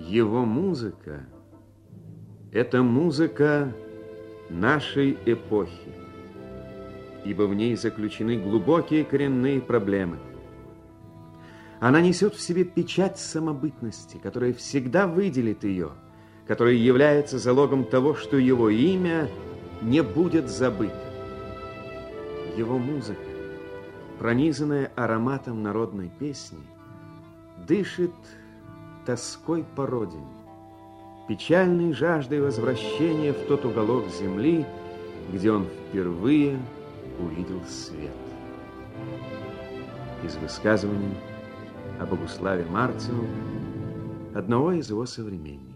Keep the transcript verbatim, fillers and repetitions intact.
Его музыка – это музыка нашей эпохи, ибо в ней заключены глубокие коренные проблемы. Она несет в себе печать самобытности, которая всегда выделит ее, которая является залогом того, что его имя не будет забыто. Его музыка, пронизанная ароматом народной песни, дышит тоской по родине, печальной жаждой возвращения в тот уголок земли, где он впервые увидел свет. Из высказываний о Богуславе Марцеву, одного из его современников.